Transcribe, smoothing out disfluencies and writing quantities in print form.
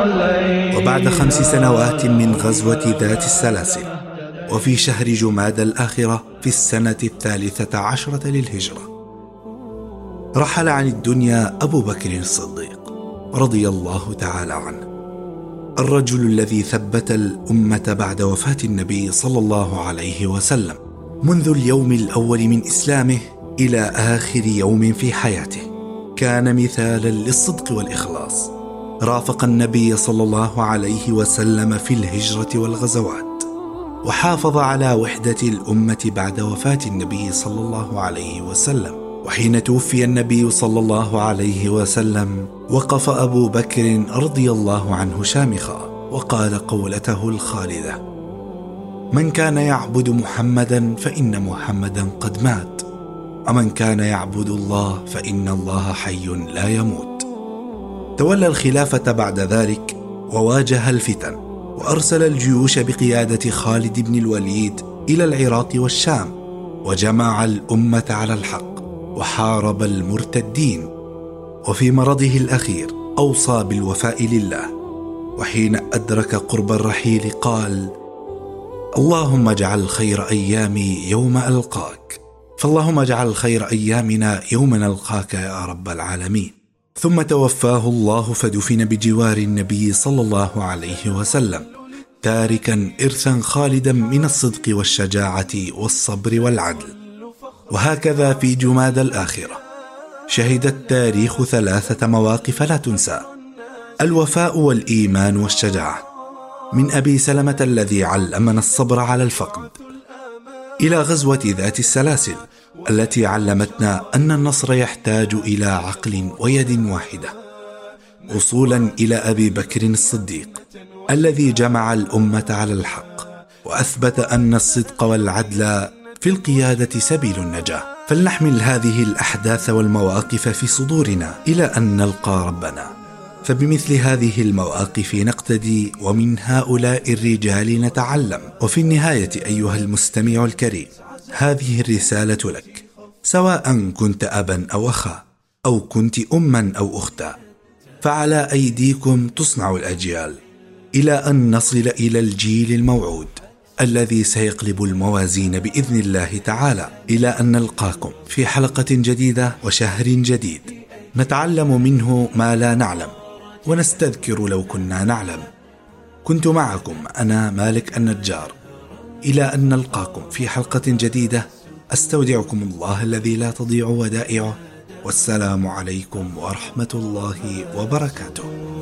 وبعد 5 سنوات من غزوة ذات السلاسل، وفي شهر جمادى الآخرة في السنة 13 للهجرة، رحل عن الدنيا أبو بكر الصديق رضي الله تعالى عنه، الرجل الذي ثبت الأمة بعد وفاة النبي صلى الله عليه وسلم منذ اليوم الأول من إسلامه إلى آخر يوم في حياته. كان مثالا للصدق والإخلاص، رافق النبي صلى الله عليه وسلم في الهجرة والغزوات، وحافظ على وحدة الأمة بعد وفاة النبي صلى الله عليه وسلم. وحين توفي النبي صلى الله عليه وسلم وقف أبو بكر رضي الله عنه شامخا وقال قولته الخالدة: من كان يعبد محمدا فإن محمدا قد مات، ومن كان يعبد الله فإن الله حي لا يموت. تولى الخلافة بعد ذلك وواجه الفتن، وأرسل الجيوش بقيادة خالد بن الوليد إلى العراق والشام، وجمع الأمة على الحق وحارب المرتدين. وفي مرضه الأخير أوصى بالوفاء لله، وحين أدرك قرب الرحيل قال: اللهم اجعل خير أيامي يوم ألقاك، فاللهم اجعل خير أيامنا يوم نلقاك يا رب العالمين. ثم توفاه الله فدفن بجوار النبي صلى الله عليه وسلم، تاركا إرثا خالدا من الصدق والشجاعة والصبر والعدل. وهكذا في جمادى الآخرة شهد التاريخ 3 مواقف لا تنسى: الوفاء والإيمان والشجاعة، من أبي سلمة الذي علمنا الصبر على الفقد، إلى غزوة ذات السلاسل التي علمتنا أن النصر يحتاج إلى عقل ويد واحدة، وصولا إلى أبي بكر الصديق الذي جمع الأمة على الحق، وأثبت أن الصدق والعدل في القيادة سبيل النجاة. فلنحمل هذه الأحداث والمواقف في صدورنا إلى أن نلقى ربنا، فبمثل هذه المواقف نقتدي، ومن هؤلاء الرجال نتعلم. وفي النهاية أيها المستمع الكريم، هذه الرسالة لك، سواء كنت أبا أو أخا، أو كنت أما أو أختا، فعلى أيديكم تصنع الأجيال إلى أن نصل إلى الجيل الموعود الذي سيقلب الموازين بإذن الله تعالى، إلى أن نلقاكم في حلقة جديدة وشهر جديد نتعلم منه ما لا نعلم ونستذكر لو كنا نعلم. كنت معكم أنا مالك النجار، إلى أن نلقاكم في حلقة جديدة. أستودعكم الله الذي لا تضيع ودائعه، والسلام عليكم ورحمة الله وبركاته.